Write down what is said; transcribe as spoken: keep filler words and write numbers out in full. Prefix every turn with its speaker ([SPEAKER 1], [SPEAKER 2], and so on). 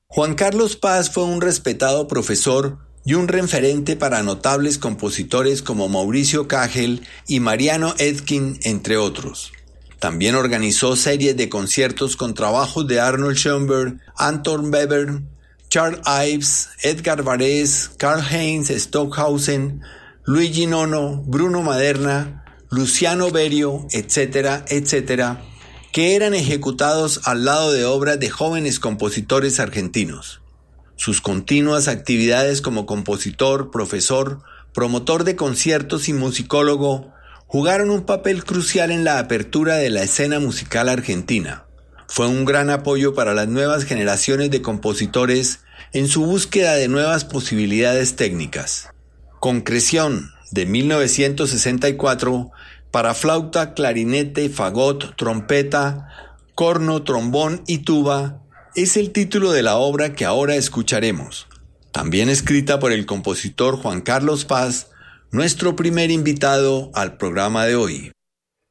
[SPEAKER 1] Juan Carlos Paz fue un respetado profesor y un referente para notables compositores como Mauricio Kagel y Mariano Etkin, entre otros. También organizó series de conciertos con trabajos de Arnold Schoenberg, Anton Weber, Charles Ives, Edgar Varese, Karl-Heinz Stockhausen, Luigi Nono, Bruno Maderna, Luciano Berio, etcétera, etcétera, que eran ejecutados al lado de obras de jóvenes compositores argentinos. Sus continuas actividades como compositor, profesor, promotor de conciertos y musicólogo jugaron un papel crucial en la apertura de la escena musical argentina. Fue un gran apoyo para las nuevas generaciones de compositores en su búsqueda de nuevas posibilidades técnicas. Concreción, de mil novecientos sesenta y cuatro, para flauta, clarinete, fagot, trompeta, corno, trombón y tuba, es el título de la obra que ahora escucharemos. También escrita por el compositor Juan Carlos Paz, nuestro primer invitado al programa de hoy.